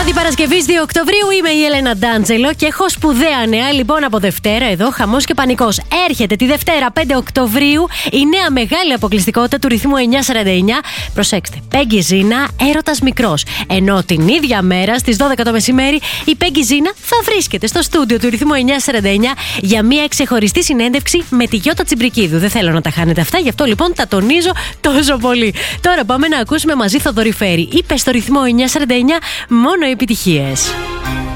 Παρασκευής 2 Οκτωβρίου είμαι η Έλενα Ντάντζελο και έχω σπουδαία νέα. Λοιπόν, από Δευτέρα εδώ χαμός και πανικός. Έρχεται τη Δευτέρα 5 Οκτωβρίου η νέα μεγάλη αποκλειστικότητα του ρυθμού 949. Προσέξτε, Πέγγι Ζίνα, έρωτας μικρός. Ενώ την ίδια μέρα στις 12 το μεσημέρι η Πέγγι Ζίνα θα βρίσκεται στο στούντιο του ρυθμού 949 για μια ξεχωριστή συνέντευξη με τη Γιώτα Τσιμπρικίδου. Δεν θέλω να τα χάνετε αυτά, γι' αυτό λοιπόν τα τονίζω τόσο πολύ. Τώρα πάμε να ακούσουμε μαζί Θοδωρή Φέρη. Είπε στο ρυθμό 949 μόνο επιτυχίες.